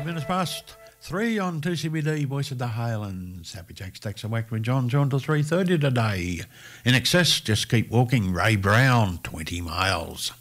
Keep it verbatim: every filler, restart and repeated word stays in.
Five minutes past three on two C B D, Voice of the Highlands. Happy Jack Stacks and Whack with John John till three thirty today. In excess, just keep walking. Ray Brown, twenty miles.